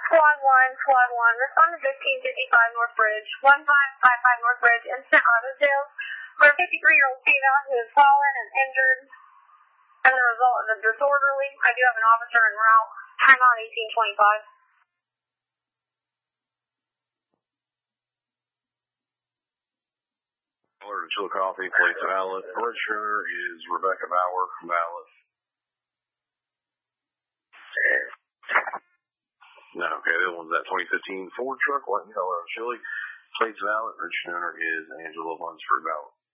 Squad 1, respond to 1555 North Bridge, 1555 North Bridge, instant auto sales for a 53-year-old female who has fallen and injured as a result of a disorderly. I do have an officer en route. Time on 1825. Alert to Chillicothe, plates valid. Register is Rebecca Bauer, valid. No, okay, the other one's that 2015 Ford truck, white and color, Chili. Plates valid. Register is Angela Lunsford, valid.